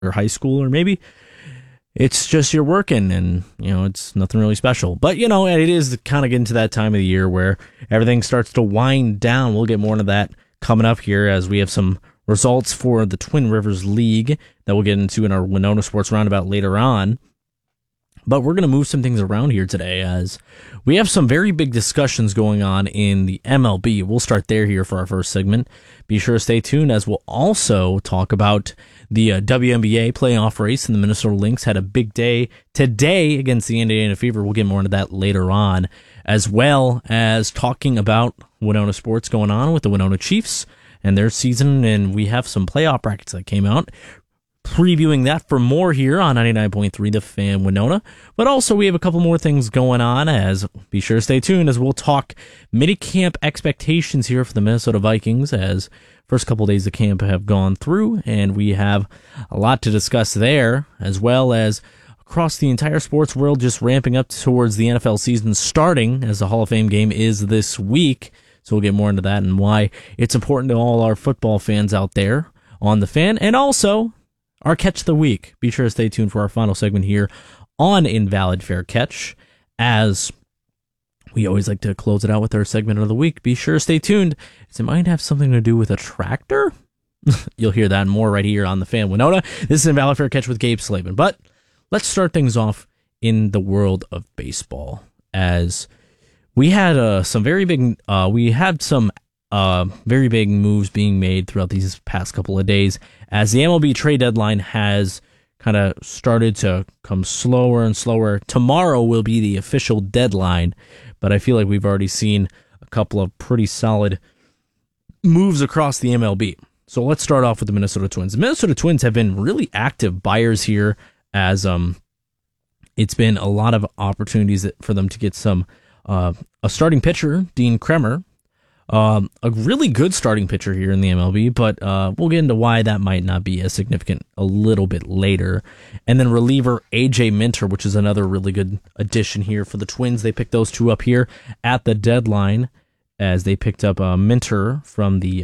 or high school, or maybe it's just you're working and, it's nothing really special. But, it is kind of getting to that time of the year where everything starts to wind down. We'll get more into that coming up here as we have some results for the Twin Rivers League that we'll get into in our Winona Sports Roundabout later on. But we're going to move some things around here today as we have some very big discussions going on in the MLB. We'll start there here for our first segment. Be sure to stay tuned as we'll also talk about the WNBA playoff race, and the Minnesota Lynx had a big day today against the Indiana Fever. We'll get more into that later on, as well as talking about Winona sports going on with the Winona Chiefs and their season, and we have some playoff brackets that came out. Previewing that for more here on 99.3 The Fan Winona. But also we have a couple more things going on, as be sure to stay tuned as we'll talk minicamp expectations here for the Minnesota Vikings, as first couple days of camp have gone through, and we have a lot to discuss there, as well as across the entire sports world just ramping up towards the NFL season starting, as the Hall of Fame game is this week. So we'll get more into that and why it's important to all our football fans out there on The Fan, and also our Catch of the Week. Be sure to stay tuned for our final segment here on Invalid Fair Catch, as we always like to close it out with our segment of the week. Be sure to stay tuned, as it might have something to do with a tractor. You'll hear that and more right here on The Fan Winona. This is Invalid Fair Catch with Gabe Slavin. But let's start things off in the world of baseball, as we had some very big moves being made throughout these past couple of days, as the MLB trade deadline has kind of started to come slower and slower. Tomorrow will be the official deadline, but I feel like we've already seen a couple of pretty solid moves across the MLB. So let's start off with the Minnesota Twins. The Minnesota Twins have been really active buyers here, as it's been a lot of opportunities for them to get some a starting pitcher, Dean Kremer. A really good starting pitcher here in the MLB, but we'll get into why that might not be as significant a little bit later. And then reliever AJ Minter, which is another really good addition here for the Twins. They picked those two up here at the deadline, as they picked up Minter from the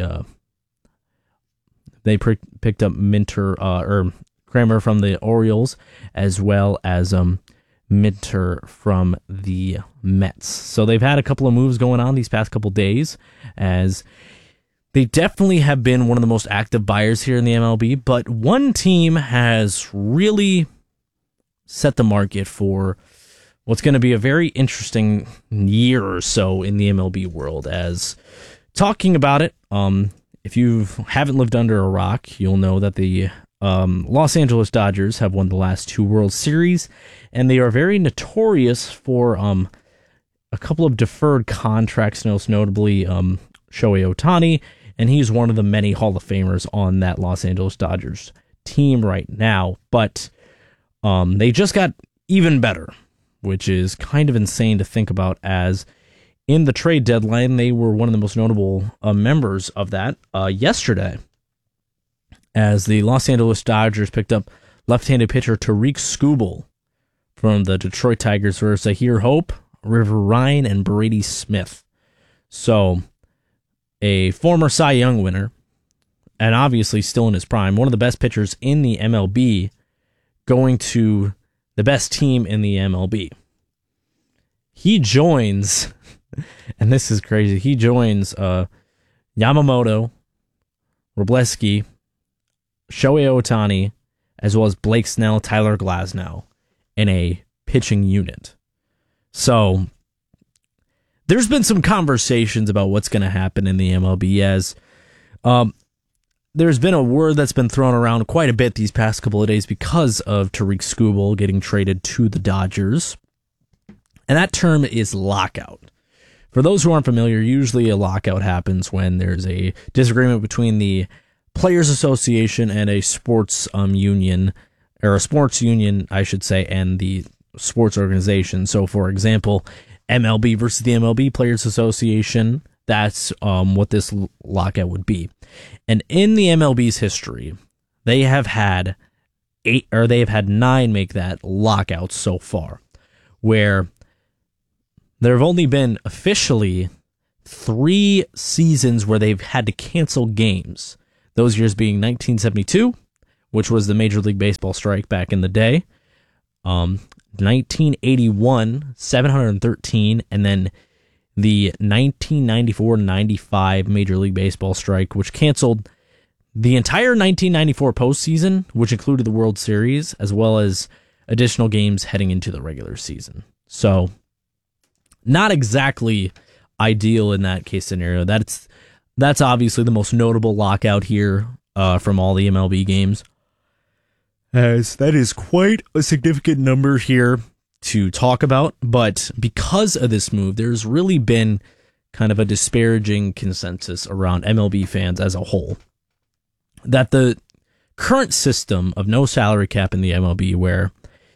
picked up Minter or Kramer from the Orioles, as well as Minter from the Mets. So they've had a couple of moves going on these past couple days, as they definitely have been one of the most active buyers here in the MLB, but one team has really set the market for what's going to be a very interesting year or so in the MLB world. As talking about it, if you haven't lived under a rock, you'll know that the Los Angeles Dodgers have won the last two World Series, and they are very notorious for a couple of deferred contracts, most notably Shohei Ohtani, and he's one of the many Hall of Famers on that Los Angeles Dodgers team right now. But they just got even better, which is kind of insane to think about, as in the trade deadline, they were one of the most notable members of that yesterday, as the Los Angeles Dodgers picked up left-handed pitcher Tariq Skubal from the Detroit Tigers for Zahir Hope, River Ryan, and Brady Smith. So, a former Cy Young winner, and obviously still in his prime, one of the best pitchers in the MLB, going to the best team in the MLB. He joins, and this is crazy, he joins Yamamoto, Robleski, Shohei Ohtani, as well as Blake Snell, Tyler Glasnow, in a pitching unit. So, there's been some conversations about what's going to happen in the MLB, as there's been a word that's been thrown around quite a bit these past couple of days because of Tariq Skubal getting traded to the Dodgers, and that term is lockout. For those who aren't familiar, usually a lockout happens when there's a disagreement between the Players Association and a sports union, or a sports union, I should say, and the sports organization. So, for example, MLB versus the MLB Players Association, that's what this lockout would be. And in the MLB's history, they have had 9 make that lockout so far, where there have only been officially 3 seasons where they've had to cancel games. Those years being 1972, which was the Major League Baseball strike back in the day. 1981, 713, and then the 1994-95 Major League Baseball strike, which canceled the entire 1994 postseason, which included the World Series, as well as additional games heading into the regular season. So, not exactly ideal in that case scenario. That's obviously the most notable lockout here from all the MLB games, as that is quite a significant number here to talk about. But because of this move, there's really been kind of a disparaging consensus around MLB fans as a whole that the current system of no salary cap in the MLB, where,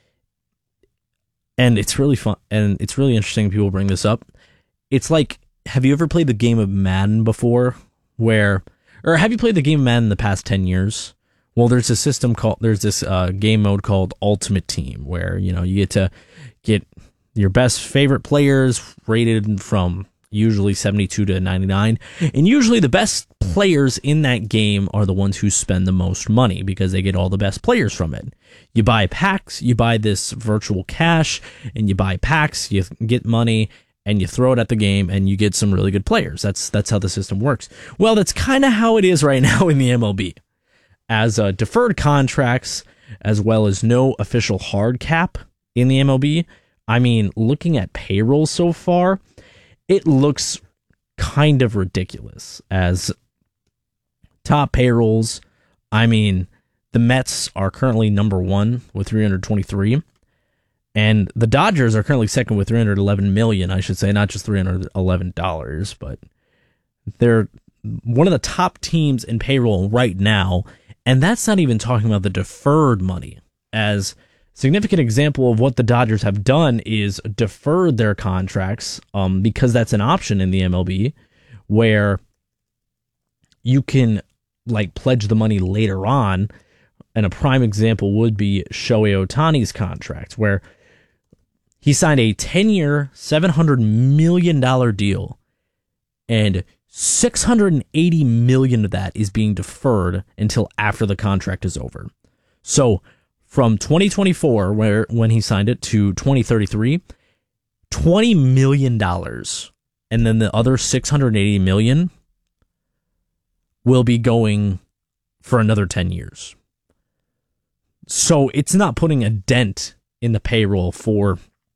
and it's really fun and it's really interesting people bring this up. It's like, have you ever played the game of Madden before? Or have you played the game of Madden in the past 10 years? Well, there's this game mode called Ultimate Team, where, you get to get your best favorite players rated from usually 72 to 99. And usually the best players in that game are the ones who spend the most money because they get all the best players from it. You buy packs, you buy this virtual cash, and you buy packs, you get money, and you throw it at the game, and you get some really good players. That's how the system works. Well, that's kind of how it is right now in the MLB. As deferred contracts, as well as no official hard cap in the MLB. I mean, looking at payroll so far, it looks kind of ridiculous. As top payrolls, I mean, the Mets are currently number one with 323, and the Dodgers are currently second with $311 million, I should say, not just $311, but they're one of the top teams in payroll right now. And that's not even talking about the deferred money. As a significant example of what the Dodgers have done is deferred their contracts, because that's an option in the MLB, where you can pledge the money later on. And a prime example would be Shohei Ohtani's contract, where he signed a 10-year, $700 million deal, and $680 million of that is being deferred until after the contract is over. So from 2024, when he signed it, to 2033, $20 million, and then the other $680 million will be going for another 10 years. So it's not putting a dent in the payroll for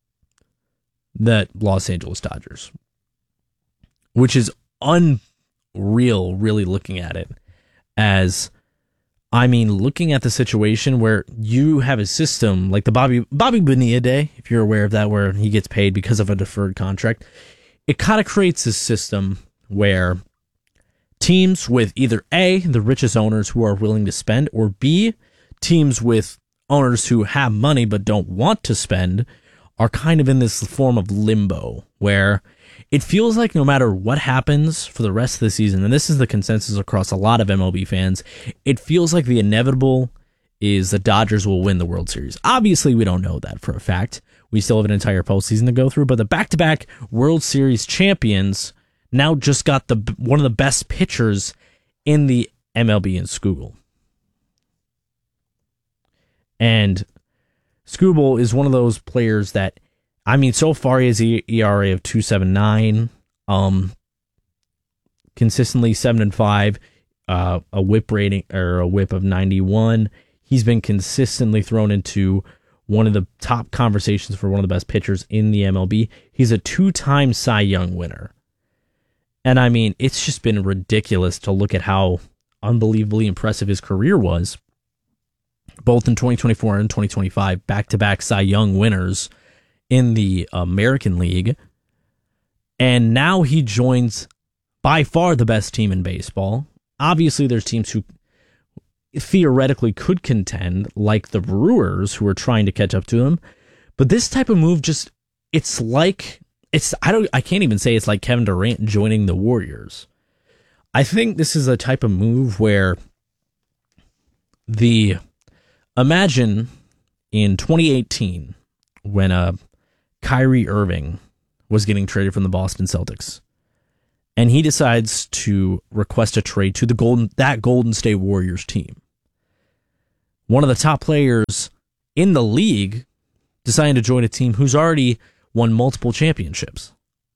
the Los Angeles Dodgers, which is unreal, really, looking at it. As, I mean, looking at the situation where you have a system like the Bobby Bonilla Day, if you're aware of that, where he gets paid because of a deferred contract, it kind of creates this system where teams with either A, the richest owners who are willing to spend, or B, teams with owners who have money but don't want to spend, are kind of in this form of limbo, where it feels like no matter what happens for the rest of the season, and this is the consensus across a lot of MLB fans, it feels like the inevitable is the Dodgers will win the World Series. Obviously, we don't know that for a fact. We still have an entire postseason to go through, but the back-to-back World Series champions now just got one of the best pitchers in the MLB in Skubal. And Skubal is one of those players that, I mean, so far he has an ERA of 2.79, consistently 7-5, a whip rating, or a whip of 91. He's been consistently thrown into one of the top conversations for one of the best pitchers in the MLB. He's a 2-time Cy Young winner. And I mean, it's just been ridiculous to look at how unbelievably impressive his career was, both in 2024 and 2025, back-to-back Cy Young winners in the American League. And now he joins by far the best team in baseball. Obviously, there's teams who theoretically could contend, like the Brewers, who are trying to catch up to him. But this type of move I can't even say it's like Kevin Durant joining the Warriors. I think this is a type of move where imagine in 2018 when Kyrie Irving was getting traded from the Boston Celtics, and he decides to request a trade to that Golden State Warriors team. one of the top players in the league deciding to join a team who's already won multiple championships.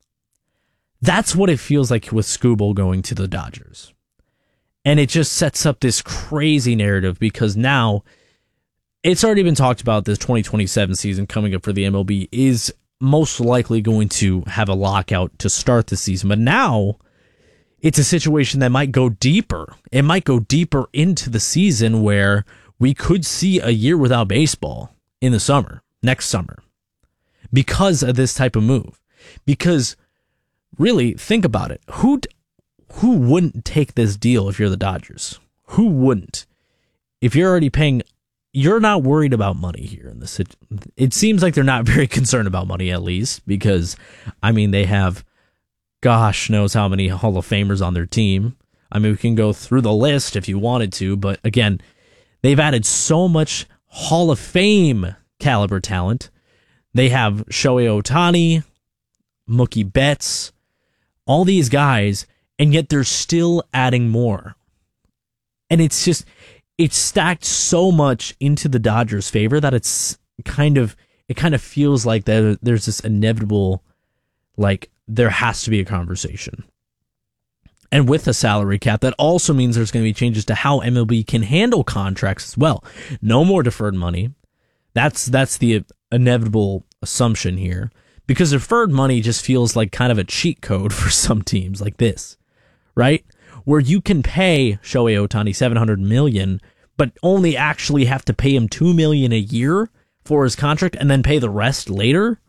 That's what it feels like with Skubal going to the Dodgers. And it just sets up this crazy narrative because now it's already been talked about this 2027 season coming up for the MLB is most likely going to have a lockout to start the season. But now it's a situation that might go deeper. It might go deeper into the season where we could see a year without baseball in the summer, next summer, because of this type of move. Because really, think about it. Who wouldn't take this deal if you're the Dodgers? Who wouldn't? If you're already paying, you're not worried about money here. It seems like they're not very concerned about money, at least, because, I mean, they have gosh knows how many Hall of Famers on their team. I mean, we can go through the list if you wanted to, but again, they've added so much Hall of Fame caliber talent. They have Shohei Ohtani, Mookie Betts, all these guys, and yet they're still adding more. And it's stacked so much into the Dodgers' favor that it kind of feels like there's this inevitable, like, there has to be a conversation. And with a salary cap, that also means there's going to be changes to how MLB can handle contracts as well. No more deferred money. That's the inevitable assumption here. Because deferred money just feels like kind of a cheat code for some teams like this, right? Where you can pay Shohei Ohtani $700 million, but only actually have to pay him $2 million a year for his contract and then pay the rest later.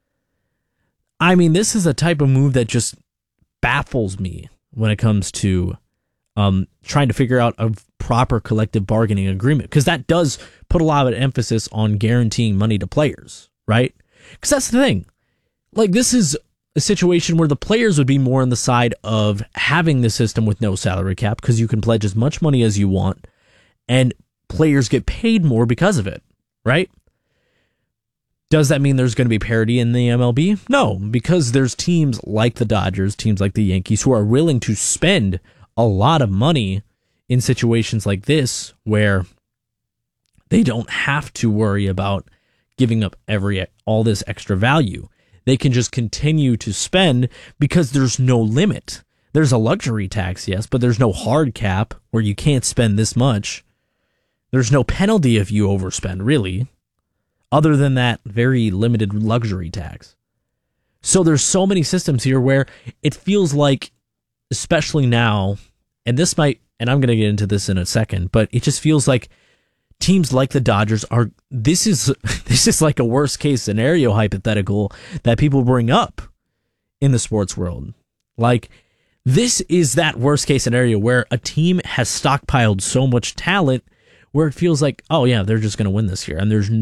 I mean, this is a type of move that just baffles me when it comes to trying to figure out a proper collective bargaining agreement, because that does put a lot of emphasis on guaranteeing money to players, right? Because that's the thing. Like, this is a situation where the players would be more on the side of having the system with no salary cap, because you can pledge as much money as you want, and players get paid more because of it, right? Does that mean there's going to be parity in the MLB? No, because there's teams like the Dodgers, teams like the Yankees, who are willing to spend a lot of money in situations like this where they don't have to worry about giving up all this extra value. They can just continue to spend because there's no limit. There's a luxury tax, yes, but there's no hard cap where you can't spend this much. There's no penalty if you overspend, really, other than that very limited luxury tax. So there's so many systems here where it feels like, especially now, and I'm going to get into this in a second, but it just feels like teams like the Dodgers this is like a worst case scenario hypothetical that people bring up in the sports world. Like, this is that worst case scenario where a team has stockpiled so much talent where it feels like, oh yeah, they're just going to win this year. And there's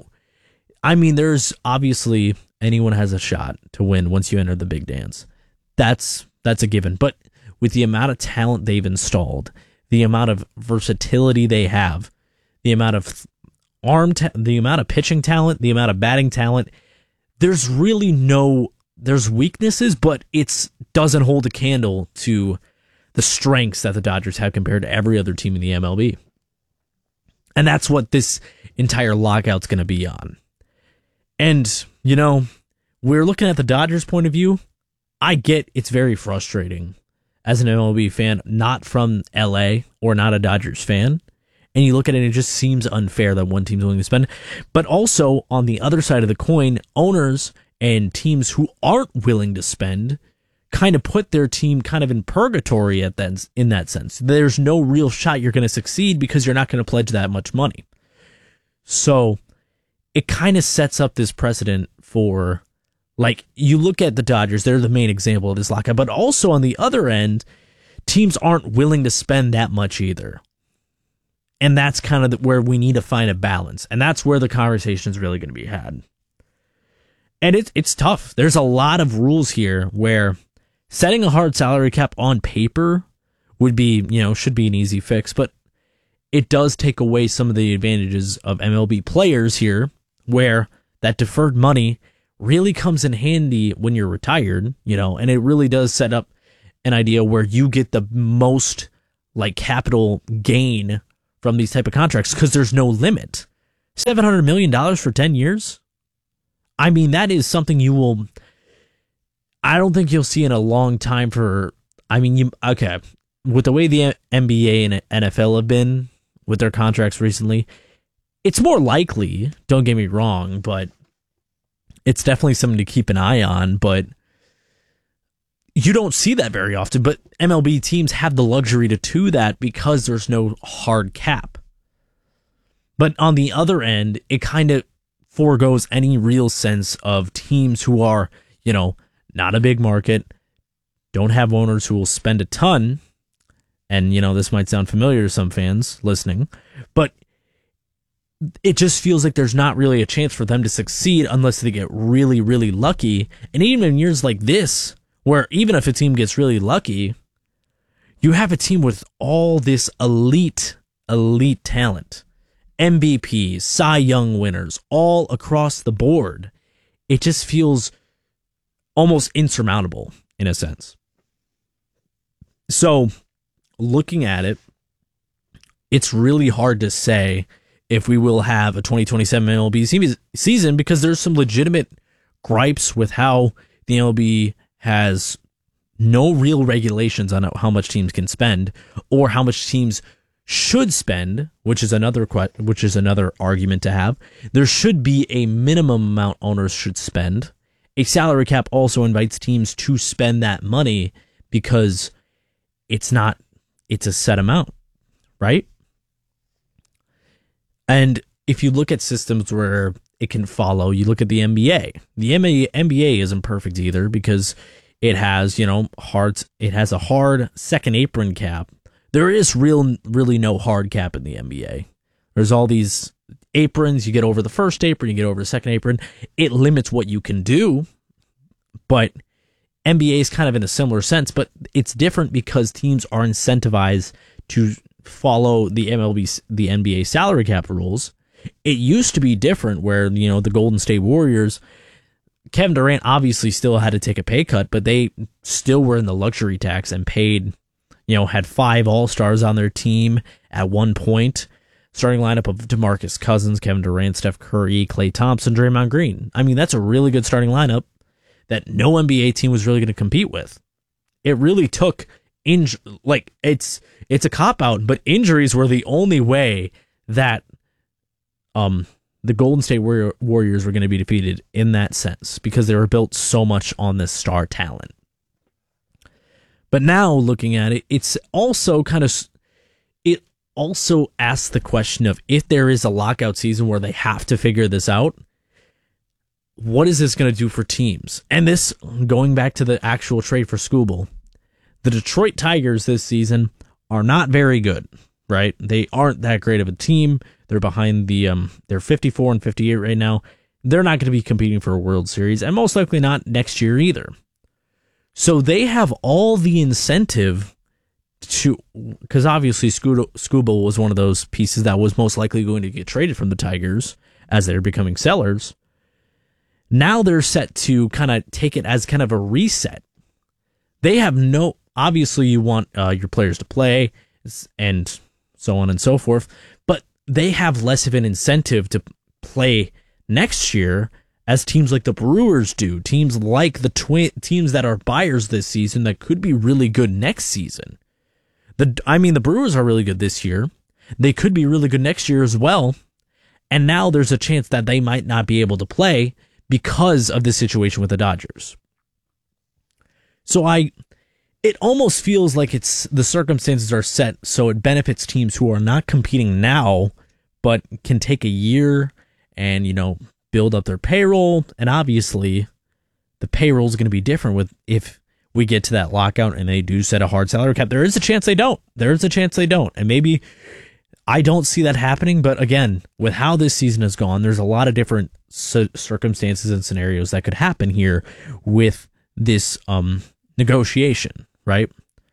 obviously anyone has a shot to win once you enter the big dance. That's a given. But with the amount of talent they've installed, the amount of versatility they have, the amount of the amount of pitching talent, the amount of batting talent, there's weaknesses, but it doesn't hold a candle to the strengths that the Dodgers have compared to every other team in the MLB. And that's what this entire lockout's going to be on. And, we're looking at the Dodgers' point of view. I get it's very frustrating as an MLB fan, not from LA or not a Dodgers fan. And you look at it and it just seems unfair that one team's willing to spend. But also, on the other side of the coin, owners and teams who aren't willing to spend kind of put their team kind of in purgatory in that sense. There's no real shot you're going to succeed because you're not going to pledge that much money. So it kind of sets up this precedent for, like, you look at the Dodgers, they're the main example of this lockout. But also on the other end, teams aren't willing to spend that much either. And that's kind of where we need to find a balance. And that's where the conversation is really going to be had. And it's tough. There's a lot of rules here where setting a hard salary cap on paper would be, should be an easy fix. But it does take away some of the advantages of MLB players here, where that deferred money really comes in handy when you're retired, and it really does set up an idea where you get the most, like, capital gain from these type of contracts because there's no limit. $700 million for 10 years? I mean, that is something I don't think you'll see in a long time with the way the NBA and NFL have been with their contracts recently, it's more likely, don't get me wrong, but it's definitely something to keep an eye on, but you don't see that very often. But MLB teams have the luxury to do that because there's no hard cap. But on the other end, it kind of foregoes any real sense of teams who are, not a big market, don't have owners who will spend a ton. And, this might sound familiar to some fans listening, but it just feels like there's not really a chance for them to succeed unless they get really, really lucky. And even in years like this, where even if a team gets really lucky, you have a team with all this elite talent, MVPs, Cy Young winners, all across the board. It just feels almost insurmountable in a sense. So, looking at it, it's really hard to say if we will have a 2027 MLB season because there's some legitimate gripes with how the MLB has no real regulations on how much teams can spend or how much teams should spend, which is another argument to have. There should be a minimum amount owners should spend. A salary cap also invites teams to spend that money because it's a set amount, right? And if you look at systems where it can follow, you look at the NBA. The NBA isn't perfect either because it has, it has a hard second apron cap. There is really no hard cap in the NBA. There's all these aprons. You get over the first apron, you get over the second apron. It limits what you can do, but NBA is kind of in a similar sense, but it's different because teams are incentivized to follow the NBA salary cap rules. It used to be different where, the Golden State Warriors, Kevin Durant obviously still had to take a pay cut, but they still were in the luxury tax and paid, had 5 All-Stars on their team at one point. Starting lineup of DeMarcus Cousins, Kevin Durant, Steph Curry, Klay Thompson, Draymond Green. I mean, that's a really good starting lineup that no NBA team was really going to compete with. It really took it's a cop-out, but injuries were the only way that the Golden State Warriors were going to be defeated in that sense because they were built so much on this star talent. But now looking at it, it's also it also asks the question of if there is a lockout season where they have to figure this out, what is this going to do for teams? And this, going back to the actual trade for Skubal, the Detroit Tigers this season are not very good, right? They aren't that great of a team. They're behind they're 54 and 58 right now. They're not going to be competing for a World Series, and most likely not next year either. So they have all the incentive to, because obviously Skubal was one of those pieces that was most likely going to get traded from the Tigers as they're becoming sellers. Now they're set to kind of take it as kind of a reset. They have obviously you want your players to play and so on and so forth, but they have less of an incentive to play next year as teams like the Brewers do, teams like the teams that are buyers this season that could be really good next season. The Brewers are really good this year. They could be really good next year as well. And now there's a chance that they might not be able to play because of the situation with the Dodgers. So it almost feels like the circumstances are set so it benefits teams who are not competing now, but can take a year and, build up their payroll. And obviously the payroll is going to be different if we get to that lockout and they do set a hard salary cap. There is a chance they don't. And maybe I don't see that happening. But again, with how this season has gone, there's a lot of different circumstances and scenarios that could happen here with this negotiation, right?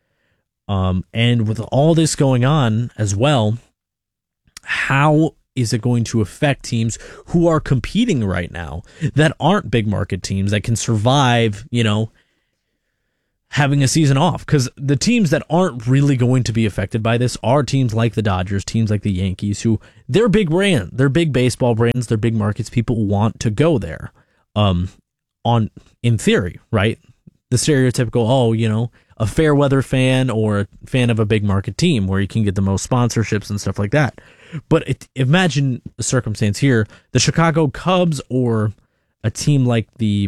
And with all this going on as well, how is it going to affect teams who are competing right now that aren't big market teams that can survive, having a season off, because the teams that aren't really going to be affected by this are teams like the Dodgers, teams like the Yankees, who they're big brand, they're big baseball brands, they're big markets. People want to go there. In theory, right? The stereotypical, a fair weather fan or a fan of a big market team where you can get the most sponsorships and stuff like that. But imagine the circumstance here: the Chicago Cubs or a team like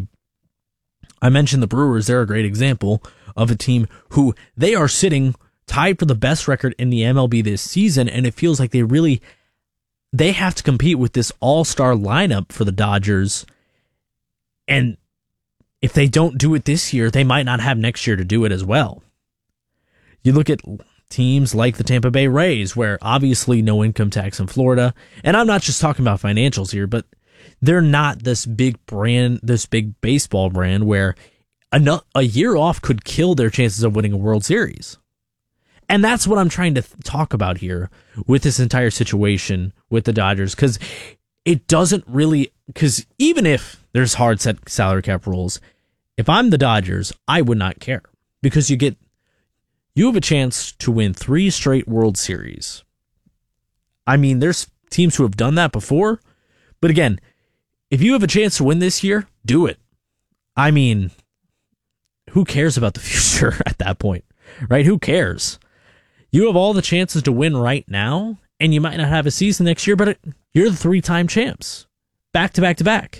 I mentioned the Brewers. They're a great example of a team who they are sitting tied for the best record in the MLB this season, and it feels like they have to compete with this all-star lineup for the Dodgers. And if they don't do it this year, they might not have next year to do it as well. You look at teams like the Tampa Bay Rays, where obviously no income tax in Florida, and I'm not just talking about financials here, but they're not this big brand, this big baseball brand where a year off could kill their chances of winning a World Series. And that's what I'm trying to talk about here with this entire situation with the Dodgers, because it doesn't really, because even if there's hard set salary cap rules, if I'm the Dodgers, I would not care, because you have a chance to win 3 straight World Series. I mean, there's teams who have done that before, but again, if you have a chance to win this year, do it. I mean, who cares about the future at that point, right? Who cares? You have all the chances to win right now, and you might not have a season next year, but you're the 3-time champs, back to back to back.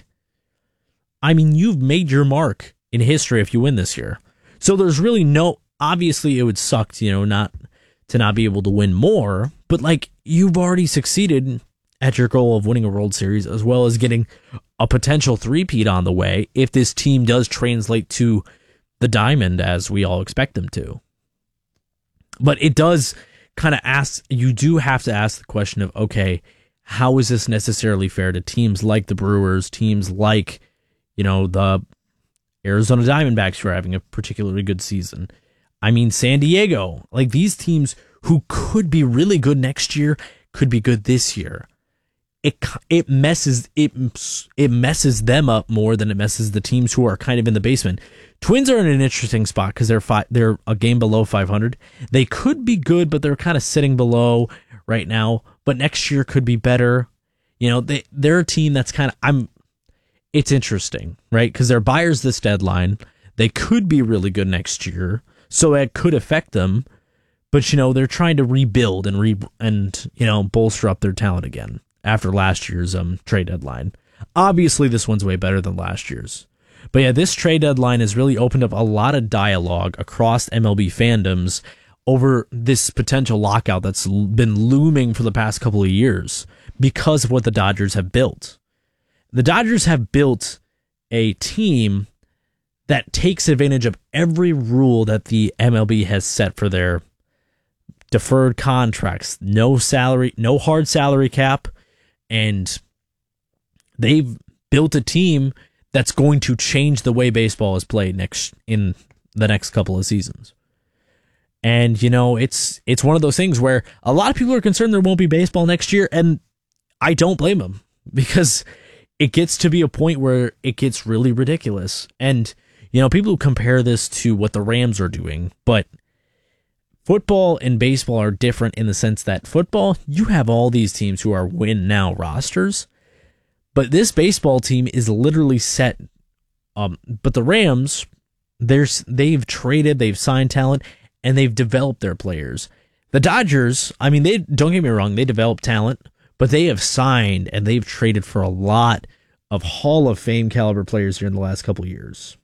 I mean, you've made your mark in history if you win this year. So there's really obviously it would suck, not be able to win more, but you've already succeeded at your goal of winning a World Series, as well as getting a potential three-peat on the way if this team does translate to the diamond as we all expect them to. But it does kind of you do have to ask the question of, okay, how is this necessarily fair to teams like the Brewers, teams like, the Arizona Diamondbacks who are having a particularly good season? I mean, San Diego, these teams who could be really good next year, could be good this year. It messes them up more than it messes the teams who are kind of in the basement. Twins are in an interesting spot because they're a game below 500. They could be good, but they're kind of sitting below right now. But next year could be better. They're a team that's it's interesting, right? Because they're buyers this deadline. They could be really good next year, so it could affect them. But they're trying to rebuild and bolster up their talent again after last year's trade deadline. Obviously, this one's way better than last year's. But yeah, this trade deadline has really opened up a lot of dialogue across MLB fandoms over this potential lockout that's been looming for the past couple of years because of what the Dodgers have built. The Dodgers have built a team that takes advantage of every rule that the MLB has set for their deferred contracts, no hard salary cap, and they've built a team that's going to change the way baseball is played in the next couple of seasons. And it's one of those things where a lot of people are concerned there won't be baseball next year, and I don't blame them, because it gets to be a point where it gets really ridiculous. And people compare this to what the Rams are doing, but football and baseball are different in the sense that football, you have all these teams who are win now rosters, but this baseball team is literally set. But the Rams, they've traded, they've signed talent, and they've developed their players. The Dodgers, I mean, they don't get me wrong, they develop talent, but they have signed and they've traded for a lot of Hall of Fame caliber players here in the last couple of years.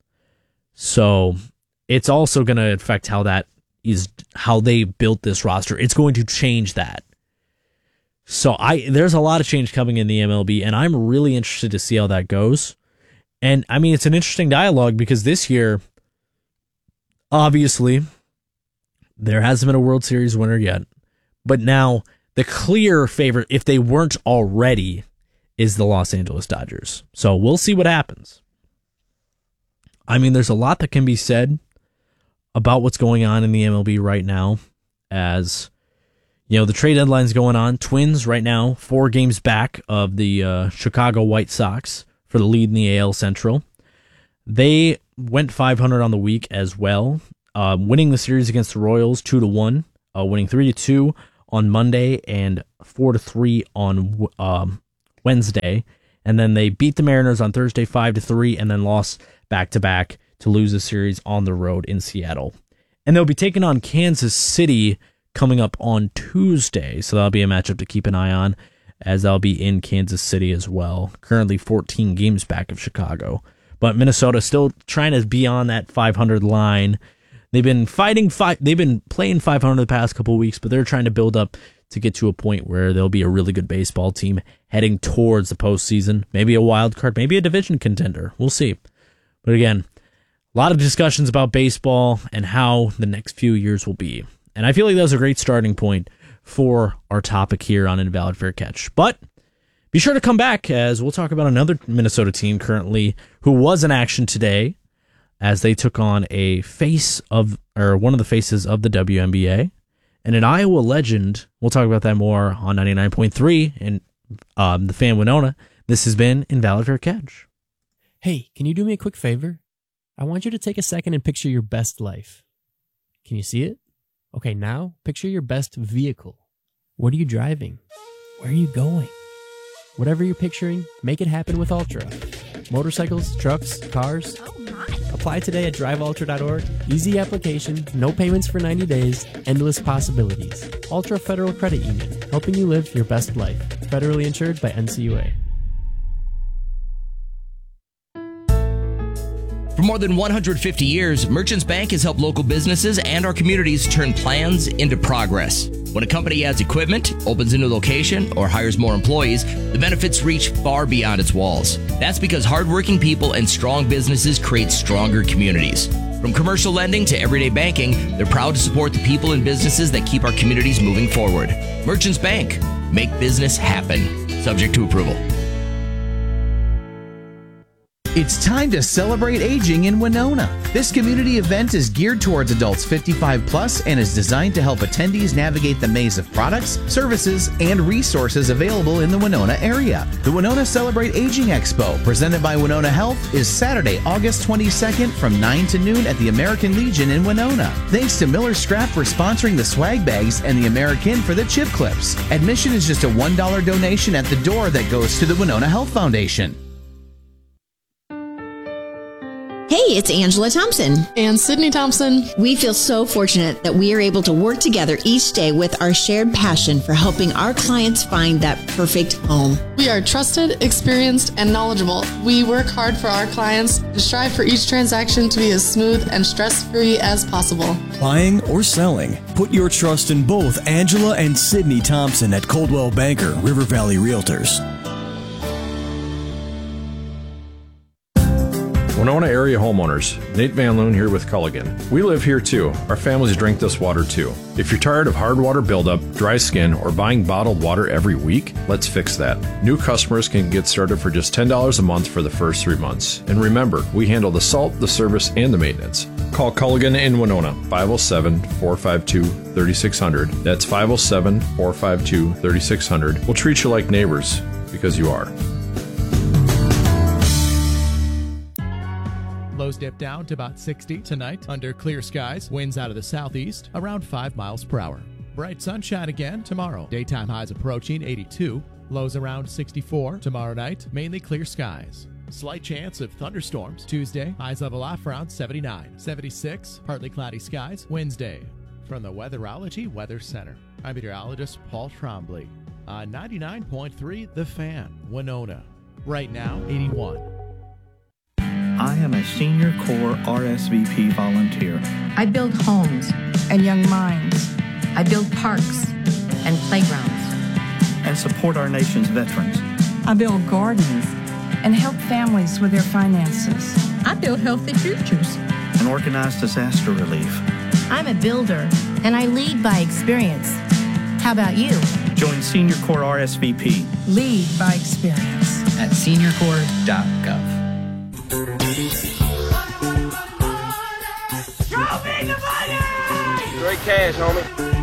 So it's also going to affect how they built this roster. It's going to change that. So there's a lot of change coming in the MLB, and I'm really interested to see how that goes. And I mean, it's an interesting dialogue because this year, obviously, there hasn't been a World Series winner yet. But now the clear favorite, if they weren't already, is the Los Angeles Dodgers. So we'll see what happens. I mean, there's a lot that can be said about what's going on in the MLB right now, as the trade deadline's going on. Twins right now 4 games back of the Chicago White Sox for the lead in the AL Central. They went 500 on the week as well, winning the series against the Royals 2-1, winning 3-2 on Monday and 4-3 on Wednesday. And then they beat the Mariners on Thursday 5-3 and then lost back-to-back to lose the series on the road in Seattle. And they'll be taking on Kansas City coming up on Tuesday. So that'll be a matchup to keep an eye on, as they'll be in Kansas City as well. Currently 14 games back of Chicago. But Minnesota still trying to be on that 500 line. They've been they've been playing 500 the past couple of weeks, but they're trying to build up to get to a point where they'll be a really good baseball team heading towards the postseason. Maybe a wild card, maybe a division contender. We'll see. But again, a lot of discussions about baseball and how the next few years will be. And I feel like that was a great starting point for our topic here on Invalid Fair Catch. But be sure to come back, as we'll talk about another Minnesota team currently who was in action today, as they took on one of the faces of the WNBA, and an Iowa legend. We'll talk about that more on 99.3 and the Fan Winona. This has been Invalid Fair Catch. Hey, can you do me a quick favor? I want you to take a second and picture your best life. Can you see it? Okay, now picture your best vehicle. What are you driving? Where are you going? Whatever you're picturing, make it happen with Ultra. Motorcycles, trucks, cars. Oh my. Apply today at driveultra.org. Easy application, no payments for 90 days, endless possibilities. Ultra Federal Credit Union, helping you live your best life. Federally insured by NCUA. For more than 150 years, Merchants Bank has helped local businesses and our communities turn plans into progress. When a company adds equipment, opens a new location, or hires more employees, the benefits reach far beyond its walls. That's because hardworking people and strong businesses create stronger communities. From commercial lending to everyday banking, they're proud to support the people and businesses that keep our communities moving forward. Merchants Bank. Make business happen. Subject to approval. It's time to celebrate aging in Winona. This community event is geared towards adults 55 plus and is designed to help attendees navigate the maze of products, services, and resources available in the Winona area. The Winona Celebrate Aging Expo, presented by Winona Health, is Saturday, August 22nd from 9 to noon at the American Legion in Winona. Thanks to Miller Scrap for sponsoring the swag bags and the American for the chip clips. Admission is just a $1 donation at the door that goes to the Winona Health Foundation. Hey, it's Angela Thompson. And Sydney Thompson. We feel so fortunate that we are able to work together each day with our shared passion for helping our clients find that perfect home. We are trusted, experienced, and knowledgeable. We work hard for our clients to strive for each transaction to be as smooth and stress-free as possible. Buying or selling, put your trust in both Angela and Sydney Thompson at Coldwell Banker, River Valley Realtors. Winona area homeowners, Nate Van Loon here with Culligan. We live here too. Our families drink this water too. If you're tired of hard water buildup, dry skin, or buying bottled water every week, let's fix that. New customers can get started for just $10 a month for the first 3 months. And remember, we handle the salt, the service, and the maintenance. Call Culligan in Winona, 507-452-3600. That's 507-452-3600. We'll treat you like neighbors, because you are. Lows dip down to about 60 tonight under clear skies. Winds out of the southeast around 5 miles per hour. Bright sunshine again tomorrow. Daytime highs approaching 82. Lows around 64 tomorrow night. Mainly clear skies. Slight chance of thunderstorms. Tuesday, highs level off around 79. 76, partly cloudy skies. Wednesday. From the Weatherology Weather Center, I'm meteorologist Paul Trombley on 99.3 The Fan, Winona. Right now, 81. I am a Senior Corps RSVP volunteer. I build homes and young minds. I build parks and playgrounds. And support our nation's veterans. I build gardens and help families with their finances. I build healthy futures. And organize disaster relief. I'm a builder and I lead by experience. How about you? Join Senior Corps RSVP. Lead by experience. At seniorcorps.gov. Great cash, homie.